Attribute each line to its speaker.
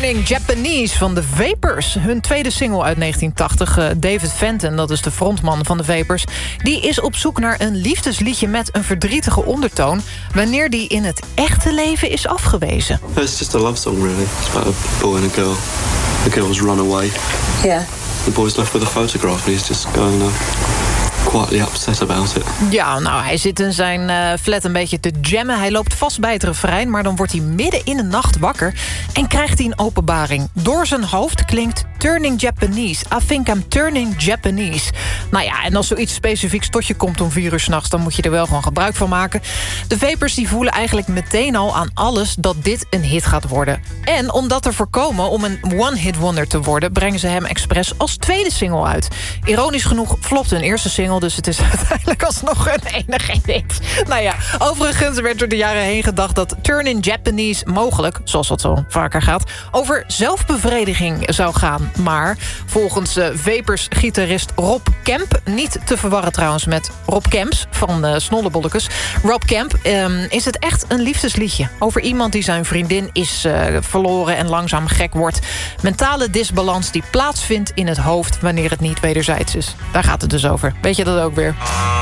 Speaker 1: Turning Japanese van de Vapors. Hun tweede single uit 1980. David Fenton, dat is de frontman van de Vapors... die is op zoek naar een liefdesliedje met een verdrietige ondertoon... wanneer die in het echte leven is afgewezen.
Speaker 2: It's just a love song, really. It's about a boy and a girl. The girl's run away.
Speaker 3: Yeah.
Speaker 2: The boy's left with a photograph and he's just going quietly upset about it.
Speaker 1: Ja, nou, hij zit in zijn flat een beetje te jammen. Hij loopt vast bij het refrein, maar dan wordt hij midden in de nacht wakker... en krijgt hij een openbaring. Door zijn hoofd klinkt Turning Japanese. I think I'm turning Japanese. Nou ja, en als zoiets specifieks tot je komt om 4 uur 's nachts... dan moet je er wel gewoon gebruik van maken. De Vapors die voelen eigenlijk meteen al aan alles... dat dit een hit gaat worden. En om dat te voorkomen, om een one-hit wonder te worden... brengen ze hem expres als tweede single uit. Ironisch genoeg flopt hun eerste single... dus het is uiteindelijk alsnog een enige hit. Nou ja, overigens werd door de jaren heen gedacht... dat Turning Japanese mogelijk, zoals dat zo vaker gaat... over zelfbevrediging zou gaan. Maar volgens Vapors-gitarist Rob Kemp... niet te verwarren trouwens met Rob Kemps van Snollebollekes... Rob Kemp is het echt een liefdesliedje... over iemand die zijn vriendin is verloren en langzaam gek wordt. Mentale disbalans die plaatsvindt in het hoofd... wanneer het niet wederzijds is. Daar gaat het dus over. Weet je dat ook weer?